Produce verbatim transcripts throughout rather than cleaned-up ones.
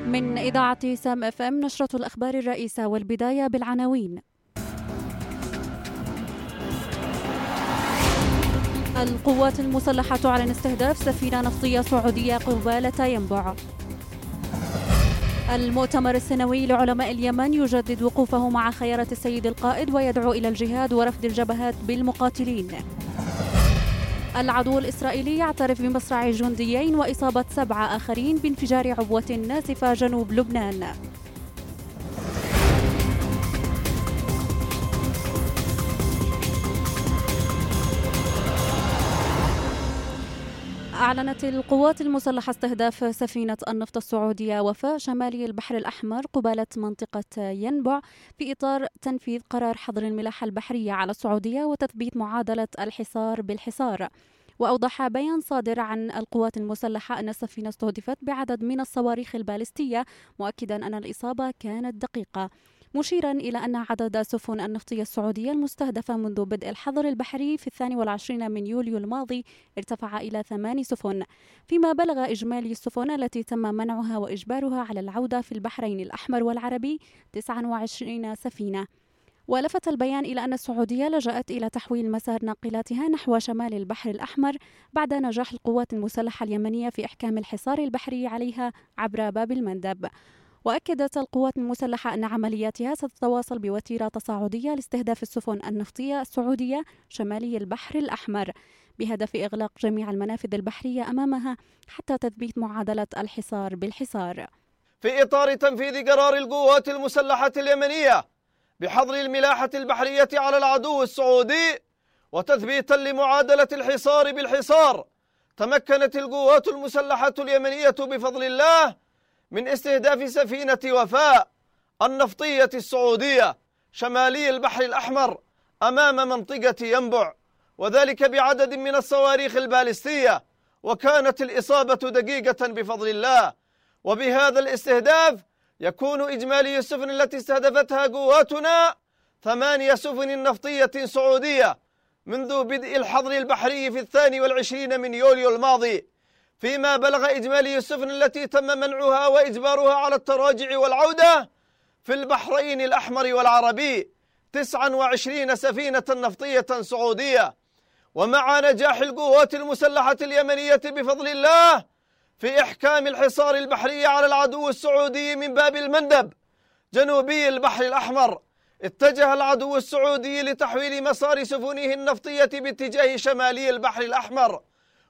من إذاعة سام اف ام نشرة الأخبار الرئيسة، والبداية بالعناوين. القوات المسلحة تعلن استهداف سفينة نفطية سعودية قبالة ينبع. المؤتمر السنوي لعلماء اليمن يجدد وقوفه مع خيارة السيد القائد ويدعو إلى الجهاد ورفض الجبهات بالمقاتلين. العدو الإسرائيلي يعترف بمصرع جنديين وإصابة سبعة آخرين بانفجار عبوة ناسفة جنوب لبنان. أعلنت القوات المسلحة استهداف سفينة النفط السعودية وفاء شمالي البحر الأحمر قبالة منطقة ينبع في إطار تنفيذ قرار حظر الملاحة البحرية على السعودية وتثبيت معادلة الحصار بالحصار. وأوضح بيان صادر عن القوات المسلحة أن السفينة استهدفت بعدد من الصواريخ البالستية، مؤكدا أن الإصابة كانت دقيقة، مشيرا إلى أن عدد السفن النفطية السعودية المستهدفة منذ بدء الحظر البحري في الثاني والعشرين من يوليو الماضي ارتفع إلى ثمان سفن، فيما بلغ إجمالي السفن التي تم منعها وإجبارها على العودة في البحرين الأحمر والعربي تسعة وعشرين سفينة. ولفت البيان إلى أن السعودية لجأت إلى تحويل مسار ناقلاتها نحو شمال البحر الأحمر بعد نجاح القوات المسلحة اليمنية في إحكام الحصار البحري عليها عبر باب المندب. وأكدت القوات المسلحة أن عملياتها ستتواصل بوتيرة تصاعدية لاستهداف السفن النفطية السعودية شمالي البحر الأحمر بهدف إغلاق جميع المنافذ البحرية أمامها حتى تثبيت معادلة الحصار بالحصار. في إطار تنفيذ قرار القوات المسلحة اليمنية بحظر الملاحة البحرية على العدو السعودي وتثبيتا لمعادلة الحصار بالحصار، تمكنت القوات المسلحة اليمنية بفضل الله من استهداف سفينة وفاء النفطية السعودية شمالي البحر الأحمر أمام منطقة ينبع، وذلك بعدد من الصواريخ البالستية، وكانت الإصابة دقيقة بفضل الله. وبهذا الاستهداف يكون إجمالي السفن التي استهدفتها قواتنا ثمانية سفن نفطية سعودية منذ بدء الحظر البحري في الثاني والعشرين من يوليو الماضي، فيما بلغ إجمالي السفن التي تم منعها وإجبارها على التراجع والعودة في البحرين الأحمر والعربي تسعة وعشرين سفينة نفطية سعودية. ومع نجاح القوات المسلحة اليمنية بفضل الله في إحكام الحصار البحري على العدو السعودي من باب المندب جنوبي البحر الأحمر، اتجه العدو السعودي لتحويل مسار سفنه النفطية باتجاه شمالي البحر الأحمر.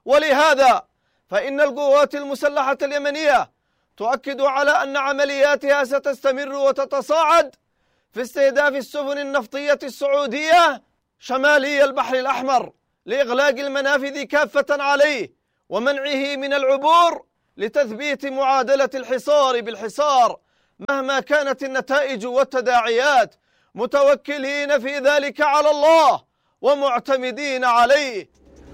ولهذا فإن القوات المسلحة اليمنية تؤكد على أن عملياتها ستستمر وتتصاعد في استهداف السفن النفطية السعودية شمالي البحر الأحمر لإغلاق المنافذ كافة عليه ومنعه من العبور لتثبيت معادلة الحصار بالحصار مهما كانت النتائج والتداعيات، متوكلين في ذلك على الله ومعتمدين عليه.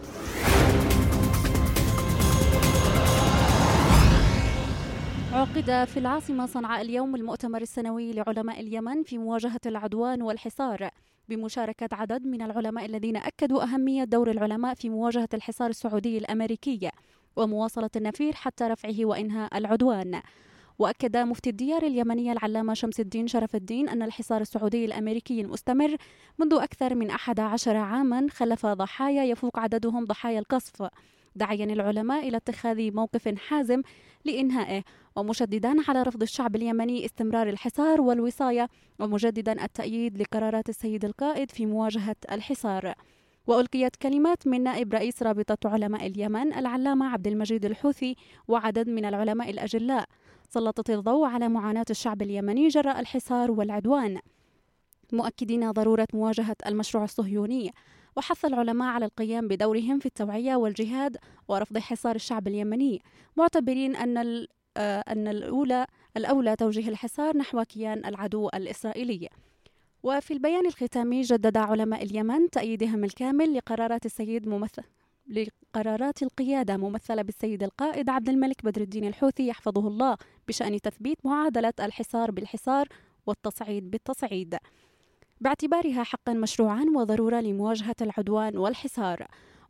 عقد في العاصمة صنعاء اليوم المؤتمر السنوي لعلماء اليمن في مواجهة العدوان والحصار بمشاركة عدد من العلماء الذين أكدوا أهمية دور العلماء في مواجهة الحصار السعودي الأمريكي ومواصلة النفير حتى رفعه وإنهاء العدوان. وأكد مفتي الديار اليمنية العلامة شمس الدين شرف الدين أن الحصار السعودي الأمريكي المستمر منذ أكثر من أحد عشر عاما خلف ضحايا يفوق عددهم ضحايا القصف، داعيا العلماء إلى اتخاذ موقف حازم لإنهائه، ومشددا على رفض الشعب اليمني استمرار الحصار والوصاية، ومجددا التأييد لقرارات السيد القائد في مواجهة الحصار. وألقيت كلمات من نائب رئيس رابطة علماء اليمن العلامة عبد المجيد الحوثي وعدد من العلماء الأجلاء، سلطت الضوء على معاناة الشعب اليمني جراء الحصار والعدوان، مؤكدين ضرورة مواجهة المشروع الصهيوني، وحث العلماء على القيام بدورهم في التوعية والجهاد ورفض حصار الشعب اليمني، معتبرين أن أن الأولى الأولى توجيه الحصار نحو كيان العدو الإسرائيلي. وفي البيان الختامي جدد علماء اليمن تأييدهم الكامل لقرارات السيد ممثل لقرارات القيادة ممثلة بالسيد القائد عبد الملك بدر الدين الحوثي يحفظه الله بشأن تثبيت معادلة الحصار بالحصار والتصعيد بالتصعيد، باعتبارها حقا مشروعا وضرورة لمواجهة العدوان والحصار.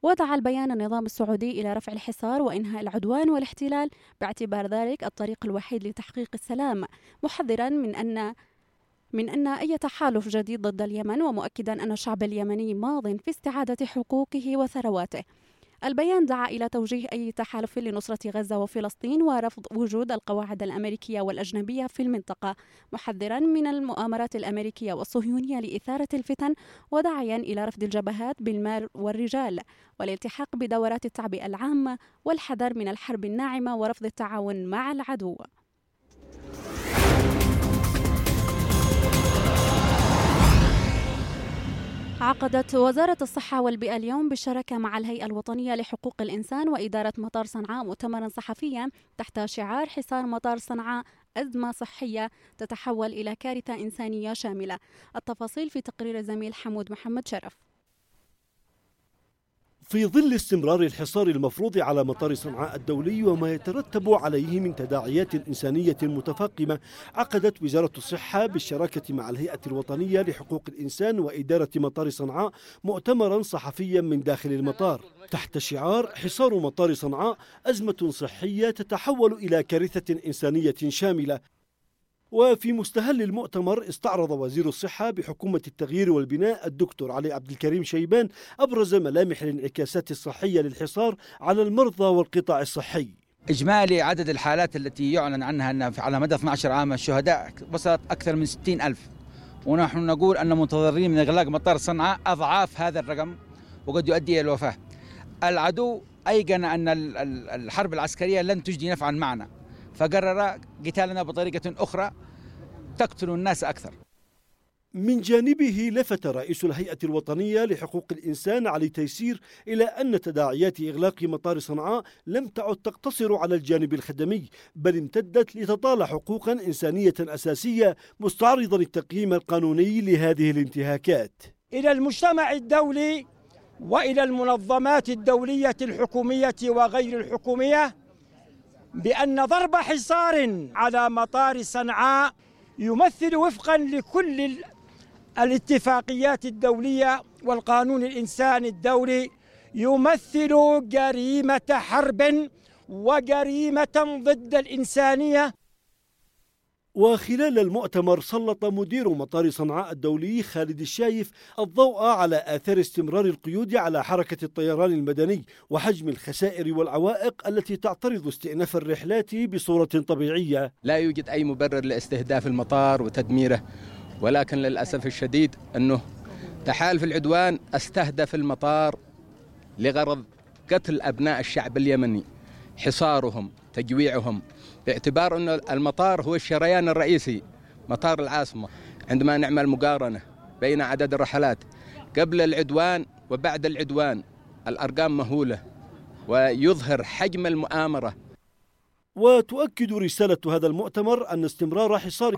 ودعا البيان النظام السعودي إلى رفع الحصار وإنهاء العدوان والاحتلال باعتبار ذلك الطريق الوحيد لتحقيق السلام، محذرا من أن من أن أي تحالف جديد ضد اليمن، ومؤكدا أن الشعب اليمني ماض في استعادة حقوقه وثرواته. البيان دعا إلى توجيه أي تحالف لنصرة غزة وفلسطين ورفض وجود القواعد الأمريكية والأجنبية في المنطقة، محذرا من المؤامرات الأمريكية والصهيونية لإثارة الفتن، وداعيا إلى رفض الجبهات بالمال والرجال والالتحاق بدورات التعبئة العامة والحذر من الحرب الناعمة ورفض التعاون مع العدو. عقدت وزارة الصحة والبيئة اليوم بالشراكة مع الهيئة الوطنية لحقوق الإنسان وإدارة مطار صنعاء مؤتمرا صحفيا تحت شعار حصار مطار صنعاء أزمة صحية تتحول إلى كارثة إنسانية شاملة. التفاصيل في تقرير الزميل حمود محمد شرف. في ظل استمرار الحصار المفروض على مطار صنعاء الدولي وما يترتب عليه من تداعيات إنسانية متفاقمة، عقدت وزارة الصحة بالشراكة مع الهيئة الوطنية لحقوق الإنسان وإدارة مطار صنعاء مؤتمرا صحفيا من داخل المطار تحت شعار حصار مطار صنعاء أزمة صحية تتحول إلى كارثة إنسانية شاملة. وفي مستهل المؤتمر استعرض وزير الصحة بحكومة التغيير والبناء الدكتور علي عبد الكريم شيبان أبرز ملامح الانعكاسات الصحية للحصار على المرضى والقطاع الصحي. إجمالي عدد الحالات التي يعلن عنها أن على مدى اثني عشر عاما الشهداء وصلت أكثر من ستين ألف، ونحن نقول أن منتظرين من إغلاق مطار صنعاء أضعاف هذا الرقم وقد يؤدي إلى الوفاة. العدو أيقن أن الحرب العسكرية لن تجدي نفعا معنا، فقرر قتالنا بطريقة أخرى تقتل الناس أكثر. من جانبه لفت رئيس الهيئة الوطنية لحقوق الإنسان علي تيسير إلى أن تداعيات إغلاق مطار صنعاء لم تعد تقتصر على الجانب الخدمي، بل امتدت لتطال حقوقا إنسانية أساسية، مستعرضا التقييم القانوني لهذه الانتهاكات. إلى المجتمع الدولي وإلى المنظمات الدولية الحكومية وغير الحكومية بأن ضرب حصار على مطار صنعاء يمثل وفقا لكل الاتفاقيات الدولية والقانون الإنساني الدولي يمثل جريمة حرب وجريمة ضد الإنسانية. وخلال المؤتمر سلط مدير مطار صنعاء الدولي خالد الشايف الضوء على آثار استمرار القيود على حركة الطيران المدني وحجم الخسائر والعوائق التي تعترض استئناف الرحلات بصورة طبيعية. لا يوجد أي مبرر لاستهداف المطار وتدميره، ولكن للأسف الشديد أنه تحالف العدوان استهدف المطار لغرض قتل أبناء الشعب اليمني، حصارهم، تجويعهم، باعتبار أن المطار هو الشريان الرئيسي، مطار العاصمة. عندما نعمل مقارنة بين عدد الرحلات قبل العدوان وبعد العدوان الأرقام مهولة ويظهر حجم المؤامرة. وتؤكد رسالة هذا المؤتمر أن استمرار حصار